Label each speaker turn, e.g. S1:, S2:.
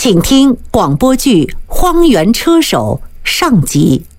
S1: 请听广播剧《荒原车手》上集。